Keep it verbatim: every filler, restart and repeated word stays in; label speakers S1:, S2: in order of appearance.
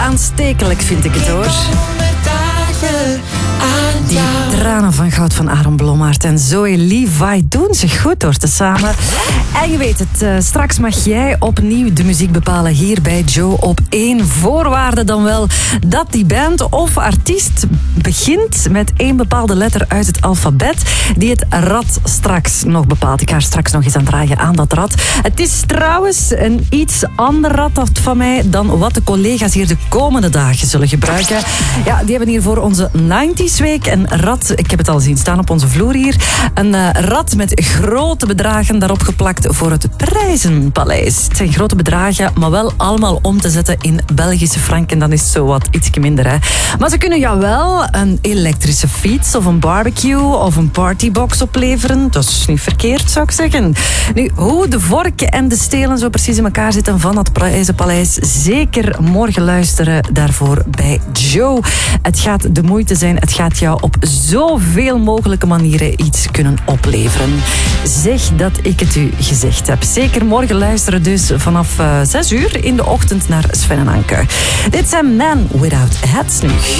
S1: aanstekelijk, vind ik het, hoor. Die tranen van goud van Aaron Blommaert en Zoe Levi doen zich goed door te samen. En je weet het, uh, straks mag jij opnieuw de muziek bepalen hier bij Joe op één. Voorwaarde dan wel dat die band of artiest begint met één bepaalde letter uit het alfabet die het rad straks nog bepaalt. Ik ga er straks nog eens aan draaien aan dat rad. Het is trouwens een iets ander rad van mij dan wat de collega's hier de komende dagen zullen gebruiken. Ja, die hebben hier voor onze nineties week een rad, ik heb het al zien staan op onze vloer hier, een uh, rad met grote bedragen daarop geplakt voor het Prijzenpaleis. Het zijn grote bedragen, maar wel allemaal om te zetten in Belgische franken. Dan is het zo wat ietsje minder, hè. Maar ze kunnen jou wel een elektrische fiets of een barbecue of een partybox opleveren. Dat is niet verkeerd, zou ik zeggen. Nu, hoe de vorken en de stelen zo precies in elkaar zitten van het Prijzenpaleis, zeker morgen luisteren daarvoor bij Joe. Het gaat de moeite zijn. Het gaat jou op zoveel mogelijke manieren iets kunnen opleveren. Zeg dat ik het u gezegd heb. Zeker morgen luisteren dus vanaf uh, zes uur in de ochtend naar Sven en Anke. Dit zijn Man Without Hats nu.